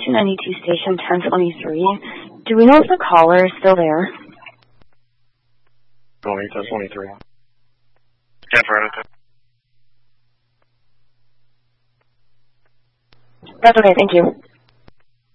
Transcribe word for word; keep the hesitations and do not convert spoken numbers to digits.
two ninety-two station ten twenty-three. Do we know if the caller is still there? twenty, ten twenty-three. Yeah, Veronica. That's okay, thank you.